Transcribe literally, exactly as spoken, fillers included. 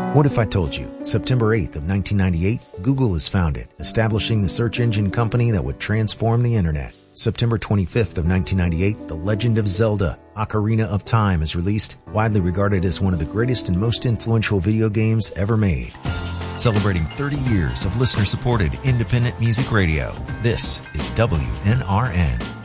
What if I told you, September eighth of nineteen ninety-eight, Google is founded, establishing the search engine company that would transform the internet. September twenty-fifth of nineteen ninety-eight, The Legend of Zelda, Ocarina of Time is released, widely regarded as one of the greatest and most influential video games ever made. Celebrating thirty years of listener-supported independent music radio, this is W N R N.